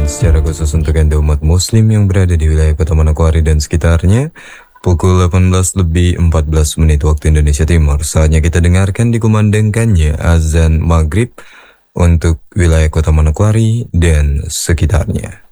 dan secara khusus untuk Anda umat muslim yang berada di wilayah Kota Manokwari dan sekitarnya, pukul 18:14 waktu Indonesia Timur. Saatnya kita dengarkan dikumandangkannya azan maghrib untuk wilayah Kota Manokwari dan sekitarnya.